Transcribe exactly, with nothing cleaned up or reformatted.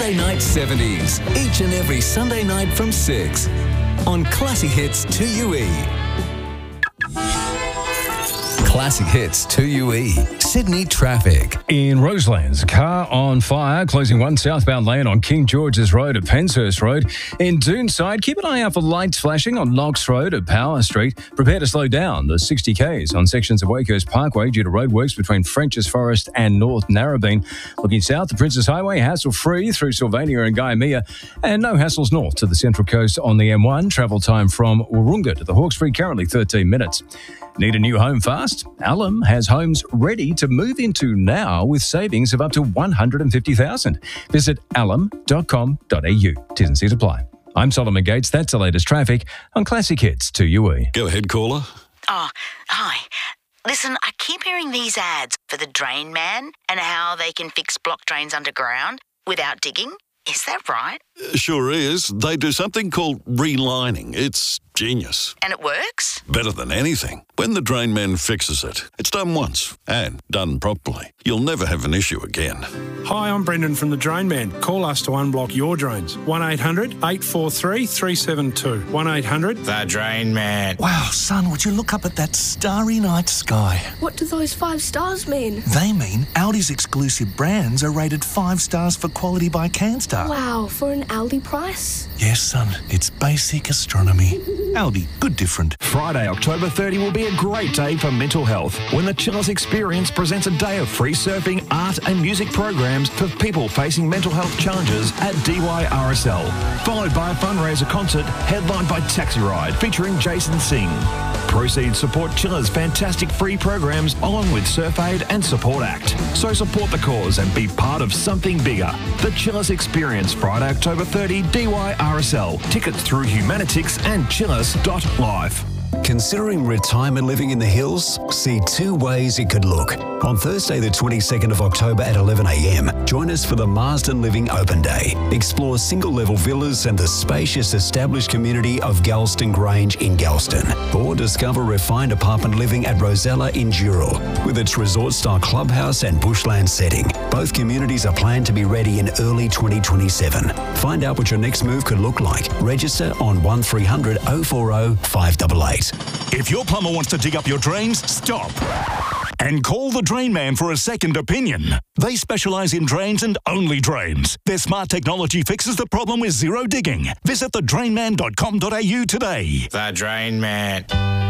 Sunday Night seventies, each and every Sunday night from six on Classic Hits two U E. Classic Hits two U E. Sydney traffic. In Roselands, car on fire, closing one southbound lane on King George's Road at Penshurst Road. In Doonside, keep an eye out for lights flashing on Knox Road at Power Street. Prepare to slow down the sixty kays on sections of Wakehurst Parkway due to roadworks between French's Forest and North Narrabeen. Looking south, the Princess Highway, hassle-free through Sylvania and Guyamea, and no hassles north to the Central Coast on the M one. Travel time from Wahroonga to the Hawkesbury, currently thirteen minutes. Need a new home fast? Alum has homes ready to move into now with savings of up to one hundred fifty thousand dollars. Visit alum dot com dot a u. T's and C's apply. I'm Solomon Gates. That's the latest traffic on Classic Hits two U E. Go ahead, caller. Oh, hi. Listen, I keep hearing these ads for the Drain Man and how they can fix block drains underground without digging. Is that right? Sure is. They do something called relining. It's genius. And it works? Better than anything. When the Drain Man fixes it, it's done once and done properly. You'll never have an issue again. Hi, I'm Brendan from the Drain Man. Call us to unblock your drains. one eight hundred eight four three three seven two. one eight hundred The Drain Man. Wow, son, would you look up at that starry night sky? What do those five stars mean? They mean Aldi's exclusive brands are rated five stars for quality by CanStar. Wow, for an Aldi price? Yes, son, it's basic astronomy. Aldi, good different. Friday, October thirtieth will be a great day for mental health when the Chillers Experience presents a day of free surfing, art and music programs for people facing mental health challenges at D Y R S L. Followed by a fundraiser concert headlined by Taxi Ride featuring Jason Singh. Proceeds support Chillers' fantastic free programs along with Surf Aid and Support Act. So support the cause and be part of something bigger. The Chillers Experience, Friday, October thirtieth, D Y R S L. Tickets through Humanitix and chillers dot life. Considering retirement living in the hills? See two ways it could look. On Thursday the twenty-second of October at eleven a m, join us for the Marsden Living Open Day. Explore single-level villas and the spacious established community of Galston Grange in Galston. Or discover refined apartment living at Rosella in Dural, with its resort-style clubhouse and bushland setting. Both communities are planned to be ready in early twenty twenty-seven. Find out what your next move could look like. Register on one three hundred oh four oh five eight eight. If your plumber wants to dig up your drains, stop. And call the Drain Man for a second opinion. They specialise in drains and only drains. Their smart technology fixes the problem with zero digging. Visit the drain man dot com dot a u today. The Drain Man.